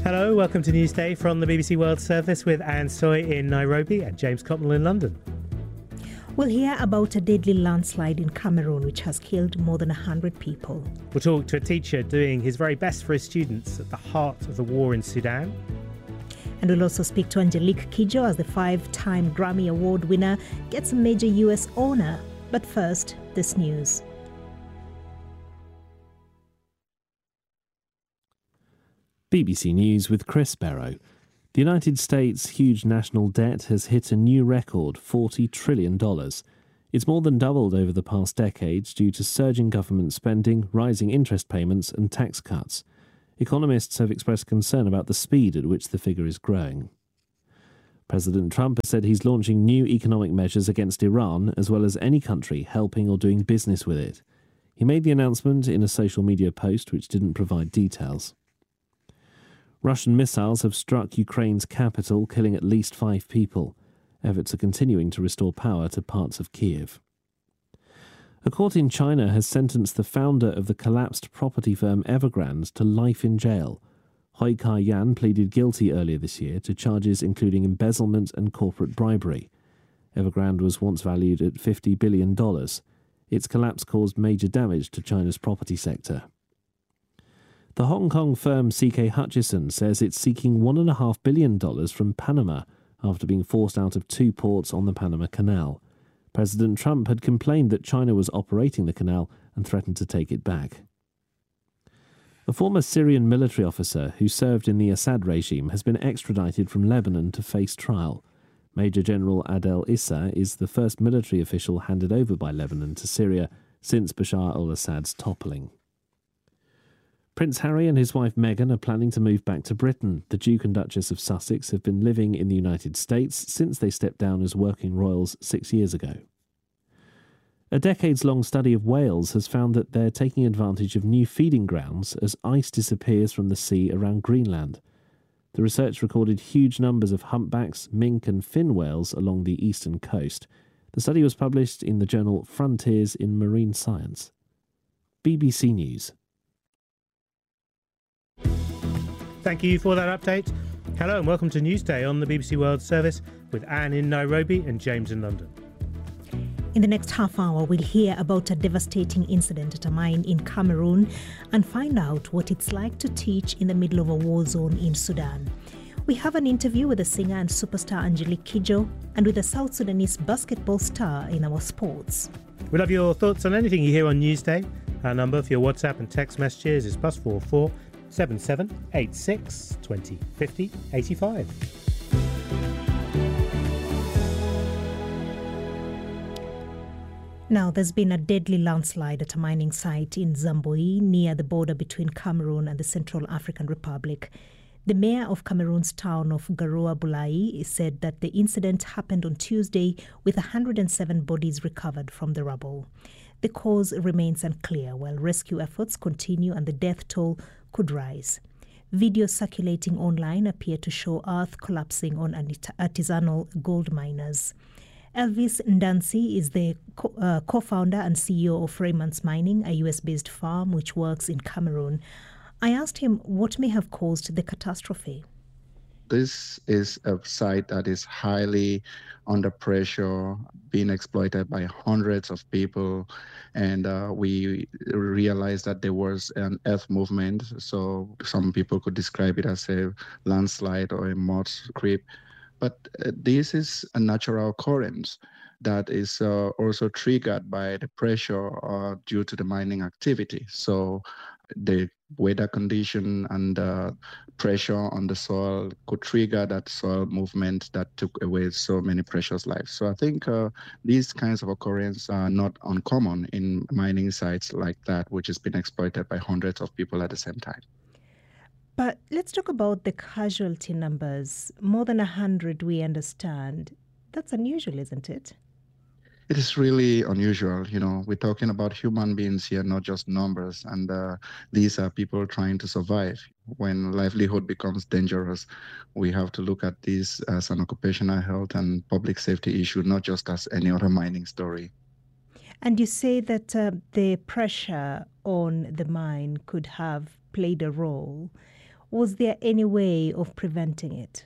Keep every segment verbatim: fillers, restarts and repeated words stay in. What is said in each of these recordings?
Hello, welcome to Newsday from the B B C World Service with Anne Soy in Nairobi and James Cotnell in London. We'll hear about a deadly landslide in Cameroon which has killed more than one hundred people. We'll talk to a teacher doing his very best for his students at the heart of the war in Sudan. And we'll also speak to Angelique Kidjo as the five-time Grammy Award winner gets a major U S honour. But first, this news. B B C News with Chris Barrow. The United States' huge national debt has hit a new record, forty trillion dollars. It's more than doubled over the past decades due to surging government spending, rising interest payments and tax cuts. Economists have expressed concern about the speed at which the figure is growing. President Trump has said he's launching new economic measures against Iran, as well as any country helping or doing business with it. He made the announcement in a social media post which didn't provide details. Russian missiles have struck Ukraine's capital, killing at least five people. Efforts are continuing to restore power to parts of Kiev. A court in China has sentenced the founder of the collapsed property firm Evergrande to life in jail. Hui Ka-yan pleaded guilty earlier this year to charges including embezzlement and corporate bribery. Evergrande was once valued at fifty billion dollars. Its collapse caused major damage to China's property sector. The Hong Kong firm C K Hutchison says it's seeking one point five billion dollars from Panama after being forced out of two ports on the Panama Canal. President Trump had complained that China was operating the canal and threatened to take it back. A former Syrian military officer who served in the Assad regime has been extradited from Lebanon to face trial. Major General Adel Issa is the first military official handed over by Lebanon to Syria since Bashar al-Assad's toppling. Prince Harry and his wife Meghan are planning to move back to Britain. The Duke and Duchess of Sussex have been living in the United States since they stepped down as working royals six years ago. A decades-long study of whales has found that they're taking advantage of new feeding grounds as ice disappears from the sea around Greenland. The research recorded huge numbers of humpbacks, mink and fin whales along the eastern coast. The study was published in the journal Frontiers in Marine Science. B B C News. Thank you for that update. Hello and welcome to Newsday on the B B C World Service with Anne in Nairobi and James in London. In the next half hour, we'll hear about a devastating incident at a mine in Cameroon and find out what it's like to teach in the middle of a war zone in Sudan. We have an interview with the singer and superstar Angelique Kidjo and with a South Sudanese basketball star in our sports. We love your thoughts on anything you hear on Newsday. Our number for your WhatsApp and text messages is plus four four seven seven eight six twenty fifty eighty-five. Now, there's been a deadly landslide at a mining site in Zamboi near the border between Cameroon and the Central African Republic. The mayor of Cameroon's town of Garoua Boulai said that the incident happened on Tuesday with one hundred seven bodies recovered from the rubble. The cause remains unclear while rescue efforts continue and the death toll could rise. Videos circulating online appear to show earth collapsing on artisanal gold miners. Elvis Ndansi is the co- uh, co-founder and C E O of Raymond's Mining, a U S-based firm which works in Cameroon. I asked him what may have caused the catastrophe. This is a site that is highly under pressure, being exploited by hundreds of people. And uh, we realized that there was an earth movement. So some people could describe it as a landslide or a mud creep. But uh, this is a natural occurrence that is uh, also triggered by the pressure uh, due to the mining activity. So the weather condition and uh, pressure on the soil could trigger that soil movement that took away so many precious lives. So I think uh, these kinds of occurrences are not uncommon in mining sites like that, which has been exploited by hundreds of people at the same time. But let's talk about the casualty numbers. More than one hundred, we understand. That's unusual, isn't it? It is really unusual. You know, we're talking about human beings here, not just numbers. And uh, these are people trying to survive. When livelihood becomes dangerous, we have to look at this as an occupational health and public safety issue, not just as any other mining story. And you say that uh, the pressure on the mine could have played a role. Was there any way of preventing it?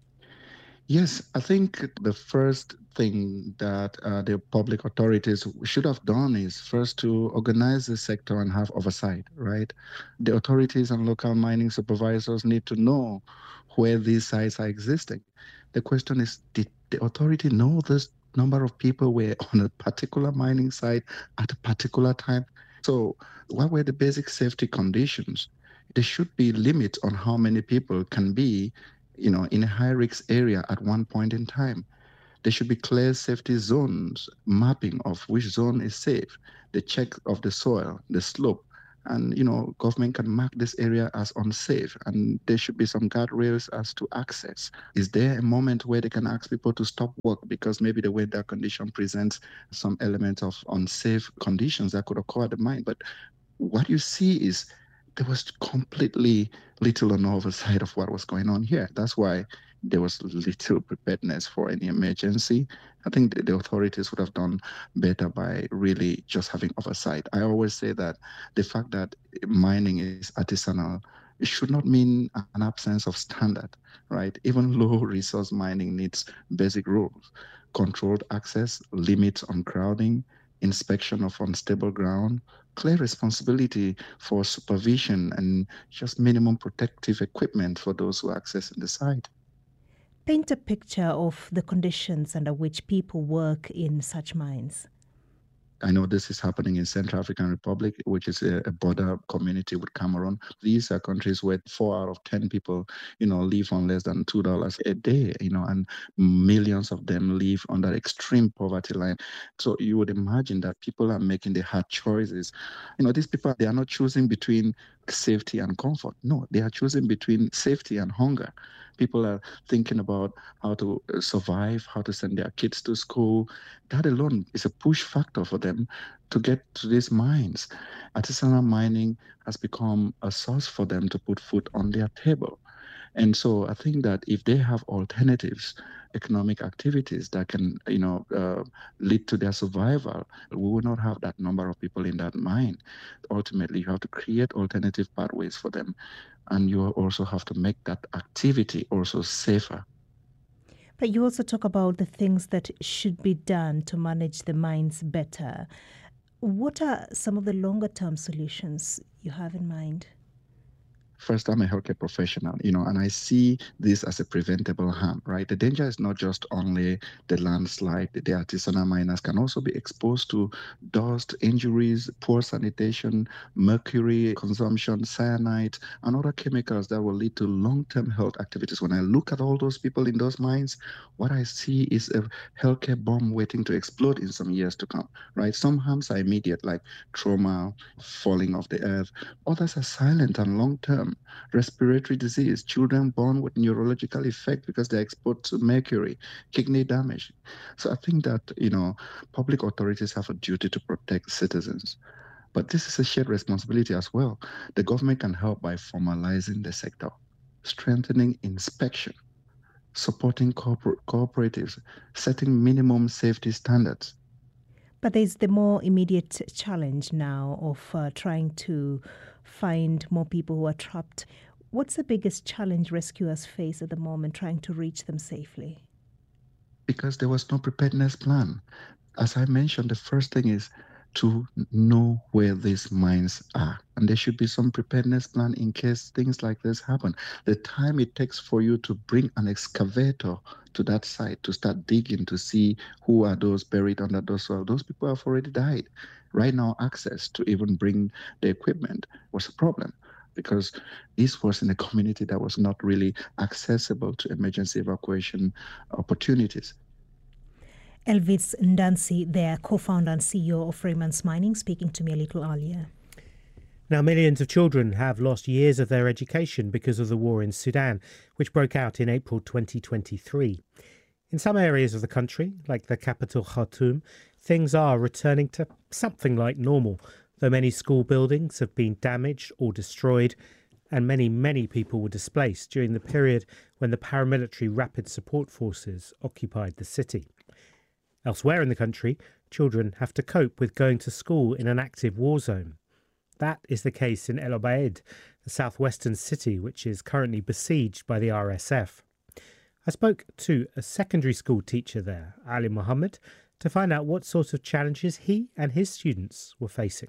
Yes, I think the first thing that uh, the public authorities should have done is first to organize the sector and have oversight, right? The authorities and local mining supervisors need to know where these sites are existing. The question is, did the authority know this number of people were on a particular mining site at a particular time? So what were the basic safety conditions? There should be limits on how many people can be, you know, in a high-risk area at one point in time. There should be clear safety zones, mapping of which zone is safe, the check of the soil, the slope, and, you know, government can mark this area as unsafe, and there should be some guardrails as to access. Is there a moment where they can ask people to stop work because maybe the weather condition presents some element of unsafe conditions that could occur at the mine? But what you see is there was completely little or no oversight of what was going on here. That's why there was little preparedness for any emergency. I think the, the authorities would have done better by really just having oversight. I always say that the fact that mining is artisanal, it should not mean an absence of standard, right? Even low resource mining needs basic rules: controlled access, limits on crowding, inspection of unstable ground, clear responsibility for supervision, and just minimum protective equipment for those who are accessing the site. Paint a picture of the conditions under which people work in such mines. I know this is happening in Central African Republic, which is a, a border community with Cameroon. These are countries where four out of ten people, you know, live on less than two dollars a day, you know, and millions of them live under extreme poverty line. So you would imagine that people are making the hard choices. You know, these people, they are not choosing between safety and comfort. No, they are choosing between safety and hunger. People are thinking about how to survive, how to send their kids to school. That alone is a push factor for them to get to these mines. Artisanal mining has become a source for them to put food on their table. And so I think that if they have alternatives, economic activities that can, you know, uh, lead to their survival, we will not have that number of people in that mine. Ultimately, you have to create alternative pathways for them. And you also have to make that activity also safer. But you also talk about the things that should be done to manage the mines better. What are some of the longer term solutions you have in mind? First, I'm a healthcare professional, you know, and I see this as a preventable harm, right? The danger is not just only the landslide. The artisanal miners can also be exposed to dust, injuries, poor sanitation, mercury consumption, cyanide, and other chemicals that will lead to long-term health activities. When I look at all those people in those mines, what I see is a healthcare bomb waiting to explode in some years to come, right? Some harms are immediate, like trauma, falling off the earth. Others are silent and long-term. Respiratory disease, children born with neurological effect because they're exposed to mercury, kidney damage. So I think that, you know, public authorities have a duty to protect citizens. But this is a shared responsibility as well. The government can help by formalizing the sector, strengthening inspection, supporting corporate cooperatives, setting minimum safety standards. But there's the more immediate challenge now of uh, trying to find more people who are trapped. What's the biggest challenge rescuers face at the moment trying to reach them safely? Because there was no preparedness plan. As I mentioned, the first thing is to know where these mines are. And there should be some preparedness plan in case things like this happen. The time it takes for you to bring an excavator to that site to start digging to see who are those buried under those soil, those people have already died. Right now, access to even bring the equipment was a problem because this was in a community that was not really accessible to emergency evacuation opportunities. Elvis Ndansi, their co-founder and C E O of Freeman's Mining, speaking to me a little earlier. Now, millions of children have lost years of their education because of the war in Sudan, which broke out in April twenty twenty-three. In some areas of the country, like the capital Khartoum, things are returning to something like normal, though many school buildings have been damaged or destroyed, and many, many people were displaced during the period when the paramilitary Rapid Support Forces occupied the city. Elsewhere in the country, children have to cope with going to school in an active war zone. That is the case in El Obeid, a southwestern city which is currently besieged by the R S F. I spoke to a secondary school teacher there, Ali Mohammed, to find out what sorts of challenges he and his students were facing.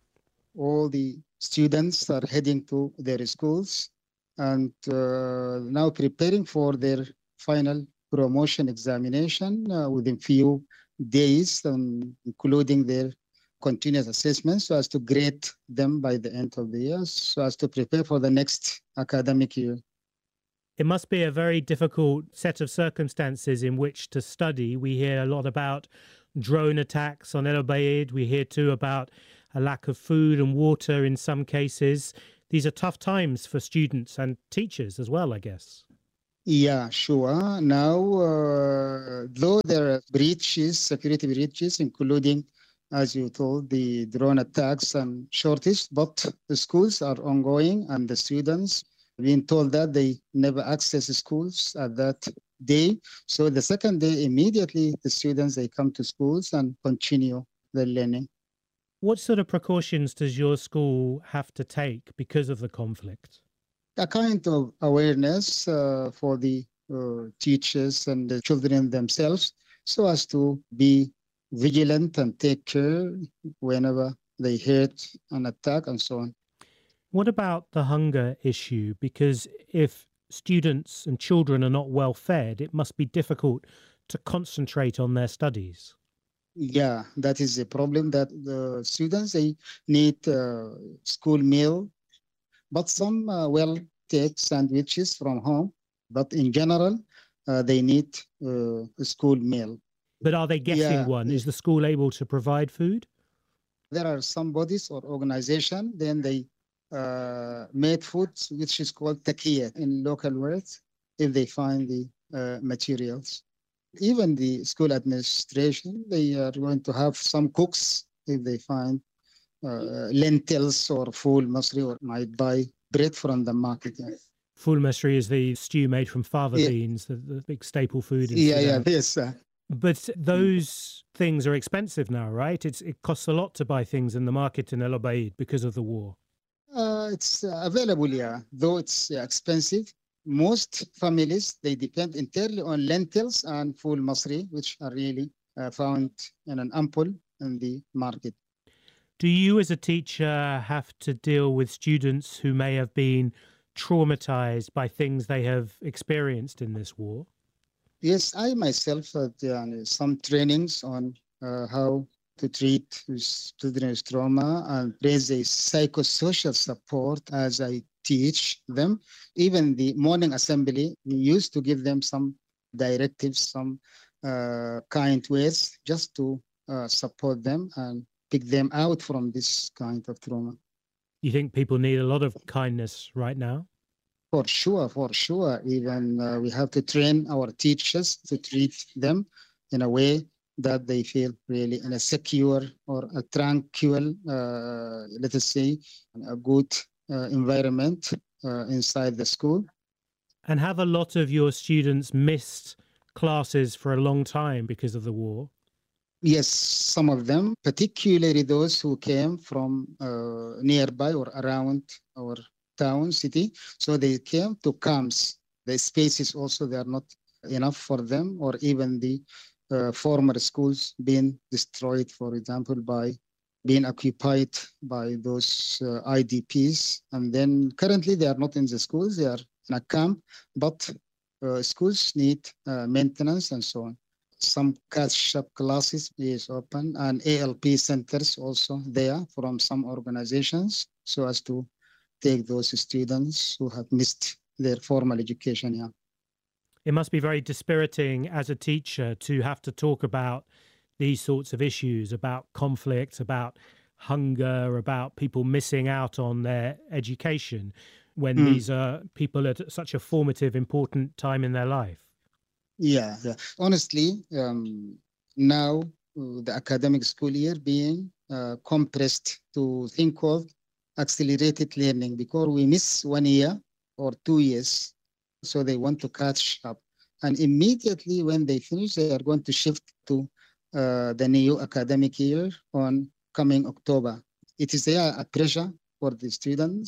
All the students are heading to their schools and uh, now preparing for their final promotion examination uh, within few days, um, including their continuous assessment, so as to grade them by the end of the year, so as to prepare for the next academic year. It must be a very difficult set of circumstances in which to study. We hear a lot about drone attacks on El Obeid. We hear too about a lack of food and water in some cases. These are tough times for students and teachers as well, I guess. Yeah, sure. Now, uh, though there are breaches, security breaches, including, as you told, the drone attacks and shortage, but the schools are ongoing and the students being told that they never access schools at that day. So the second day, immediately the students, they come to schools and continue their learning. What sort of precautions does your school have to take because of the conflict? A kind of awareness uh, for the uh, teachers and the children themselves, so as to be vigilant and take care whenever they heard an attack and so on. What about the hunger issue? Because if students and children are not well fed, it must be difficult to concentrate on their studies. Yeah, that is a problem, that the students, they need uh, school meal, but some uh, will take sandwiches from home, but in general, uh, they need uh, a school meal. But are they getting Yeah. one? Is the school able to provide food? There are some bodies or organization, then they uh, made food, which is called takiya in local words, if they find the uh, materials. Even the school administration, they are going to have some cooks if they find uh, lentils or full masri, or might buy bread from the market. Yeah, Ful masri is the stew made from fava Yeah. beans, the, the big staple food in yeah, yeah, Sudan. yes. Uh, But those things are expensive now, right? It's, it costs a lot to buy things in the market in El Obeid because of the war. uh, it's uh, available, yeah, though it's uh, expensive. Most families, they depend entirely on lentils and full masri, which are really uh, found in an ample in the market. Do you as a teacher have to deal with students who may have been traumatized by things they have experienced in this war? Yes, I myself had uh, some trainings on uh, how to treat children's trauma and raise a psychosocial support as I teach them. Even the morning assembly, we used to give them some directives, some uh, kind words, just to uh, support them and pick them out from this kind of trauma. You think people need a lot of kindness right now? For sure, for sure. Even uh, we have to train our teachers to treat them in a way that they feel really in a secure or a tranquil, uh, let us say, a good uh, environment uh, inside the school. And have a lot of your students missed classes for a long time because of the war? Yes, some of them, particularly those who came from uh, nearby or around our town, city. So they came to camps. The spaces also, they are not enough for them, or even the uh, former schools being destroyed, for example, by being occupied by those uh, I D Ps. And then currently they are not in the schools, they are in a camp, but uh, schools need uh, maintenance and so on. Some catch-up classes is open, and A L P centers also there from some organizations, so as to take those students who have missed their formal education. Yeah. It must be very dispiriting as a teacher to have to talk about these sorts of issues, about conflict, about hunger, about people missing out on their education when Mm. these are people at such a formative, important time in their life. Yeah, yeah. Honestly, um, now uh, the academic school year being uh, compressed to think called accelerated learning, because we miss one year or two years. So they want to catch up. And immediately when they finish, they are going to shift to uh, the new academic year on coming October. It is there a pressure for the students.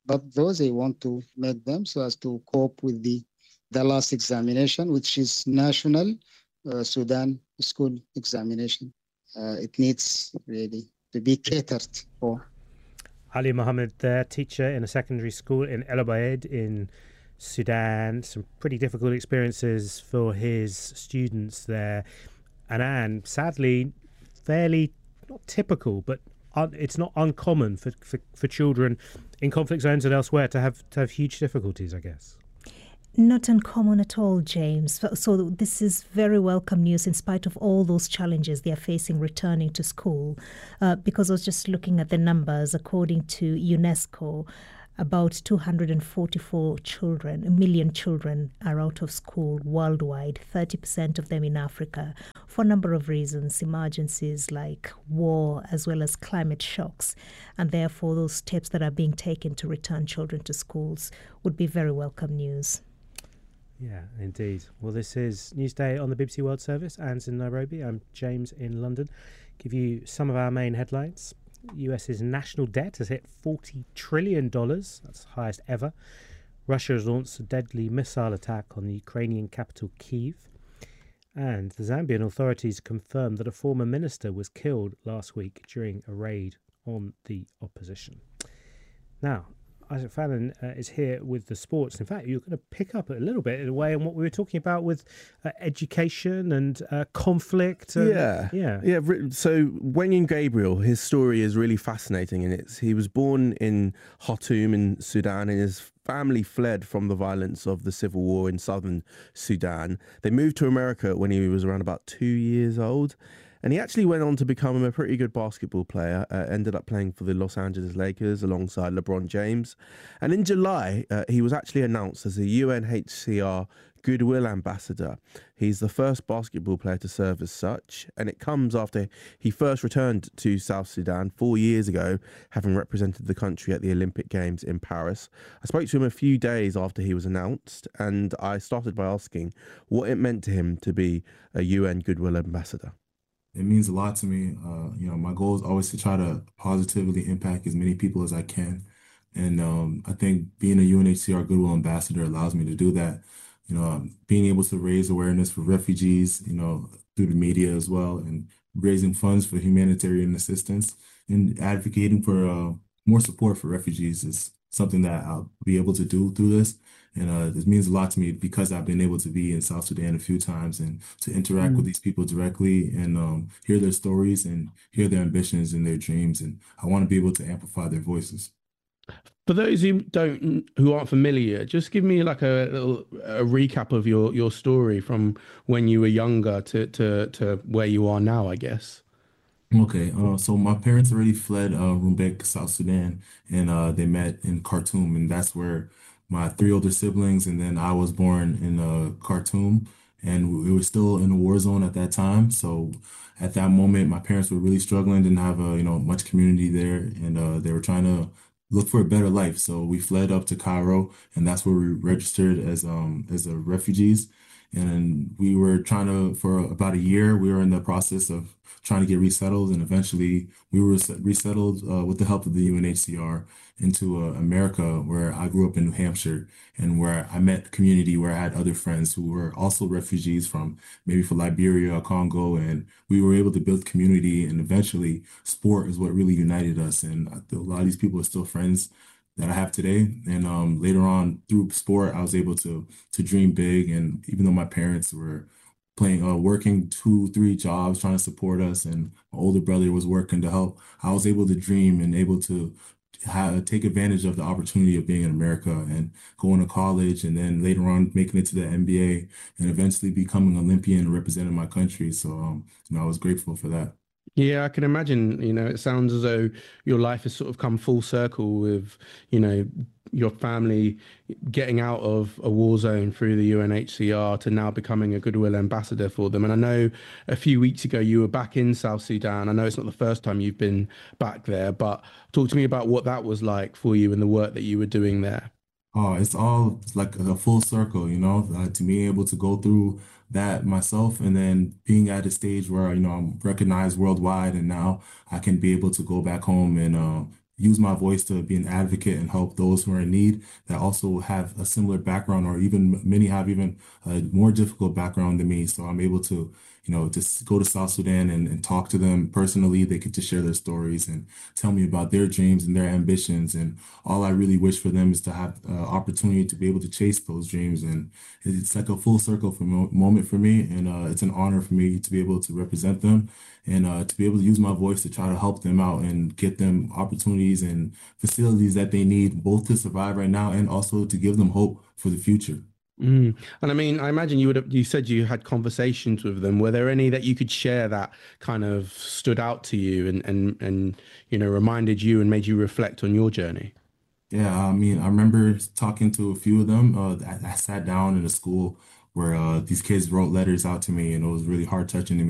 but those they want to make them so as to cope with the the last examination, which is national uh, Sudan school examination. Uh, it needs really to be catered for. Ali Mohammed there, teacher in a secondary school in El Obeid in Sudan. Some pretty difficult experiences for his students there. And Anne, sadly, fairly, not typical, but un- it's not uncommon for, for, for children in conflict zones and elsewhere to have to have huge difficulties, I guess. Not uncommon at all, James. So this is very welcome news in spite of all those challenges they are facing returning to school. Uh, because I was just looking at the numbers, according to UNESCO, about two hundred forty-four children, a million children are out of school worldwide, thirty percent of them in Africa, for a number of reasons, emergencies like war as well as climate shocks. And therefore, those steps that are being taken to return children to schools would be very welcome news. Yeah, indeed. Well, this is Newsday on the B B C World Service. Anne's in Nairobi. I'm James in London. Give you some of our main headlines. US's national debt has hit forty trillion dollars. That's the highest ever. Russia has launched a deadly missile attack on the Ukrainian capital, Kyiv. And the Zambian authorities confirmed that a former minister was killed last week during a raid on the opposition. Now, Isaac Fallon uh, is here with the sports. In fact, you're going to pick up a little bit in a way on what we were talking about with uh, education and uh, conflict. And, yeah, yeah, yeah. So Wenyan Gabriel, his story is really fascinating, and it's he was born in Khartoum in Sudan, and his family fled from the violence of the civil war in southern Sudan. They moved to America when he was around about two years old. And he actually went on to become a pretty good basketball player, uh, ended up playing for the Los Angeles Lakers alongside LeBron James. And in July, uh, he was actually announced as a U N H C R Goodwill Ambassador. He's the first basketball player to serve as such, and it comes after he first returned to South Sudan four years ago, having represented the country at the Olympic Games in Paris. I spoke to him a few days after he was announced, and I started by asking what it meant to him to be a U N Goodwill Ambassador. It means a lot to me. Uh, you know, my goal is always to try to positively impact as many people as I can. And um, I think being a U N H C R Goodwill Ambassador allows me to do that. You know, um, being able to raise awareness for refugees, you know, through the media as well, and raising funds for humanitarian assistance and advocating for uh, more support for refugees is something that I'll be able to do through this. And uh, this means a lot to me because I've been able to be in South Sudan a few times and to interact mm. with these people directly and um, hear their stories and hear their ambitions and their dreams. And I want to be able to amplify their voices. For those who don't, who aren't familiar, just give me like a little a recap of your, your story from when you were younger to, to, to where you are now, I guess. Okay, uh, so my parents already fled uh, Rumbek, South Sudan, and uh, they met in Khartoum, and that's where my three older siblings, and then I was born in uh, Khartoum, and we were still in a war zone at that time. So at that moment, my parents were really struggling, didn't have a, you know, much community there, and uh, they were trying to look for a better life. So we fled up to Cairo, and that's where we registered as um as a refugees. And we were trying to, for about a year, we were in the process of trying to get resettled. And eventually we were resettled uh, with the help of the U N H C R into uh, America, where I grew up in New Hampshire and where I met community, where I had other friends who were also refugees from maybe from Liberia or Congo. And we were able to build community, and eventually sport is what really united us. And a lot of these people are still friends that I have today. And um, later on through sport, I was able to to dream big. And even though my parents were playing, uh, working two, three jobs, trying to support us, and my older brother was working to help, I was able to dream and able to have, take advantage of the opportunity of being in America and going to college, and then later on making it to the N B A and eventually becoming an Olympian and representing my country. So, um, you know, I was grateful for that. Yeah, I can imagine, you know, it sounds as though your life has sort of come full circle with, you know, your family getting out of a war zone through the U N H C R to now becoming a Goodwill Ambassador for them. And I know a few weeks ago you were back in South Sudan. I know it's not the first time you've been back there, but talk to me about what that was like for you and the work that you were doing there. Oh, it's all like a full circle, you know, uh, to be able to go through that myself, and then being at a stage where, you know, I'm recognized worldwide, and now I can be able to go back home and uh, use my voice to be an advocate and help those who are in need that also have a similar background, or even many have even a more difficult background than me. So I'm able to, you know, just go to South Sudan and, and talk to them personally. They get to share their stories and tell me about their dreams and their ambitions. And all I really wish for them is to have uh, opportunity to be able to chase those dreams. And it's like a full circle for mo- moment for me. And uh, it's an honor for me to be able to represent them and uh, to be able to use my voice to try to help them out and get them opportunities and facilities that they need, both to survive right now and also to give them hope for the future. Mm. And I mean, I imagine you would have, you said you had conversations with them. Were there any that you could share that kind of stood out to you and, and, and, you know, reminded you and made you reflect on your journey? Yeah, I mean, I remember talking to a few of them. Uh, I, I sat down in a school where uh, these kids wrote letters out to me, and it was really heart touching to me.